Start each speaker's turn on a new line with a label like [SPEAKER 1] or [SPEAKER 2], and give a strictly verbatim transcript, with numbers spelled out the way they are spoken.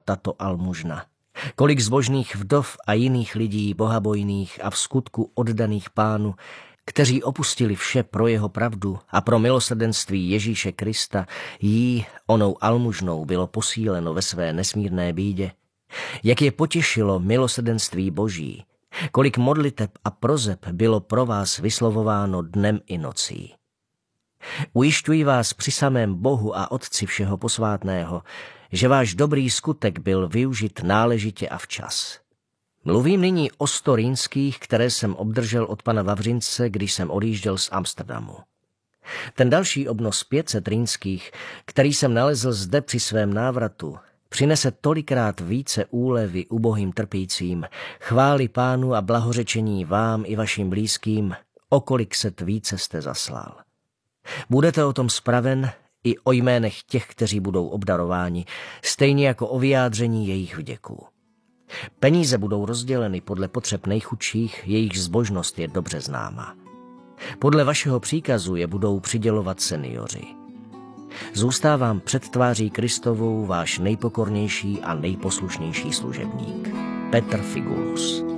[SPEAKER 1] tato almužna. Kolik zbožných vdov a jiných lidí bohabojných a v skutku oddaných Pánu, kteří opustili vše pro jeho pravdu a pro milosrdenství Ježíše Krista, jí onou almužnou bylo posíleno ve své nesmírné bídě. Jak je potěšilo milosrdenství Boží, kolik modliteb a prozeb bylo pro vás vyslovováno dnem i nocí. Ujišťuji vás při samém Bohu a Otci všeho posvátného, že váš dobrý skutek byl využit náležitě a včas. Mluvím nyní o sto rýnských, které jsem obdržel od pana Vavřince, když jsem odjížděl z Amsterdamu. Ten další obnos pět set rýnských, který jsem nalezl zde při svém návratu, přinese tolikrát více úlevy ubohým trpícím, chvály Pánu a blahořečení vám i vašim blízkým, o kolik set více jste zaslal. Budete o tom spraven i o jménech těch, kteří budou obdarováni, stejně jako o vyjádření jejich vděků. Peníze budou rozděleny podle potřeb nejchudších, jejich zbožnost je dobře známa. Podle vašeho příkazu je budou přidělovat seniori. Zůstávám před tváří Kristovou váš nejpokornější a nejposlušnější služebník. Petr Figulus.